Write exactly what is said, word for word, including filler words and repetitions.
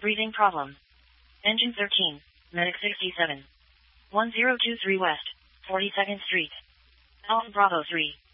Breathing problem. Engine thirteen, Medic sixty-seven. one zero two three West, forty-second Street. Alpha Bravo three.